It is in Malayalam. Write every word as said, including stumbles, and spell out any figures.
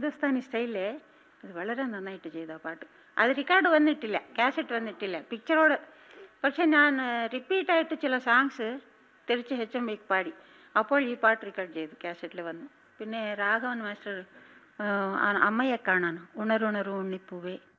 ഹിന്ദുസ്ഥാനി സ്റ്റൈലേ അത് വളരെ നന്നായിട്ട് ചെയ്തു ആ പാട്ട്. അത് റെക്കോർഡ് വന്നിട്ടില്ല, കാസറ്റ് വന്നിട്ടില്ല, പിക്ചറോട്. പക്ഷെ ഞാൻ റിപ്പീറ്റായിട്ട് ചില സോങ്സ് തിരിച്ച് എച്ച് എം വിക്ക് പാടി. അപ്പോൾ ഈ പാട്ട് റെക്കോർഡ് ചെയ്തു, കാസറ്റിൽ വന്നു. പിന്നെ രാഘവൻ മാസ്റ്റർ അമ്മയെ കാണാൻ ഉണരുണരു ഉണ്ണിപ്പൂവേ